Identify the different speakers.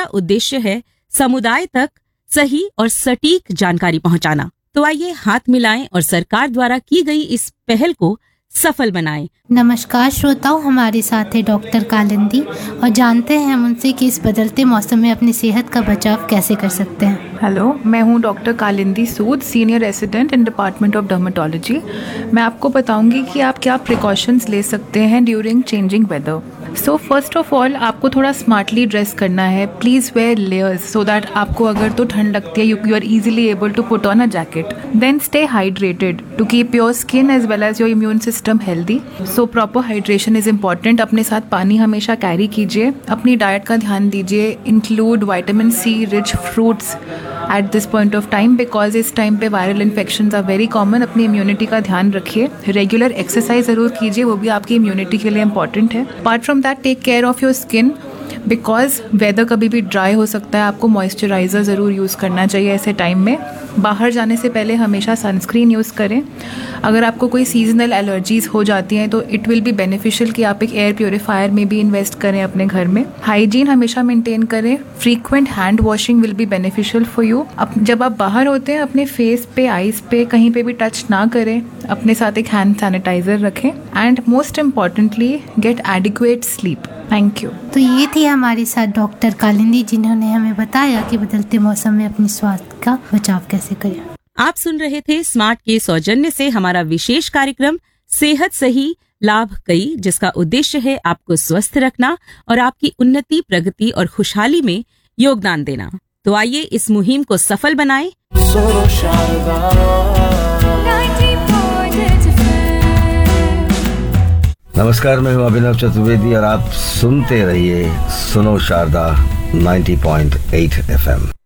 Speaker 1: हमारा उद्देश्य है समुदाय तक सही और सटीक जानकारी पहुंचाना। तो आइए हाथ मिलाएं और सरकार द्वारा की गई इस पहल को सफल बनाएं।
Speaker 2: नमस्कार श्रोताओं, हमारे साथ है डॉक्टर कालिंदी और जानते हैं हम उनसे कि इस बदलते मौसम में अपनी सेहत का बचाव कैसे कर सकते हैं।
Speaker 3: हेलो, मैं हूं doctor Kalindi Sood, senior resident in department of dermatology. मैं आपको बताऊंगी कि आप क्या प्रिकॉशंस ले सकते हैं during changing weather. So first of all आपको थोड़ा स्मार्टली ड्रेस करना है। Please where layers so that आपको अगर तो ठंड लगती है you are easily able to put on a jacket. Then stay hydrated to keep your skin as well as your immune system healthy. So proper hydration is important. अपने साथ पानी हमेशा कैरी कीजिए। अपनी डाइट का ध्यान दीजिए, include vitamin C rich fruits at this point of time, because इस टाइम पे viral infections are very common. अपनी इम्यूनिटी का ध्यान रखिए। रेगुलर एक्सरसाइज ज़रूर कीजिए, वो भी आपकी इम्यूनिटी के लिए इंपॉर्टेंट है। Apart from that, take care of your skin because weather कभी भी ड्राई हो सकता है। आपको मॉइस्चराइज़र ज़रूर यूज़ करना चाहिए ऐसे टाइम में। बाहर जाने से पहले हमेशा सनस्क्रीन यूज़ करें। अगर आपको कोई सीजनल एलर्जीज़ हो जाती हैं तो इट विल बी बेनिफिशियल कि आप एक एयर प्योरीफायर में भी इन्वेस्ट करें अपने घर में। हाइजीन हमेशा मेंटेन करें। Frequent hand washing will be beneficial for you. जब आप बाहर होते हैं अपने फेस पे, आइज़ पे कहीं पे भी टच ना करें। अपने साथ एक हैंड सैनिटाइज़र रखें and most importantly gate adequate sleep. Thank you.
Speaker 2: तो ये थी हमारे साथ डॉक्टर कालिंदी, जिन्होंने हमें बताया कि बदलते मौसम में अपने स्वास्थ्य का बचाव कैसे करें।
Speaker 1: आप सुन रहे थे स्मार्ट के सौजन्य से हमारा विशेष कार्यक्रम सेहत सही लाभ कई, जिसका उद्देश्य है आपको स्वस्थ रखना और आपकी उन्नति, प्रगति और खुशहाली में योगदान देना। तो आइए इस मुहिम को सफल बनाएं।
Speaker 4: नमस्कार, मैं हूं अभिनव चतुर्वेदी और आप सुनते रहिए सुनो शारदा 90.8 FM।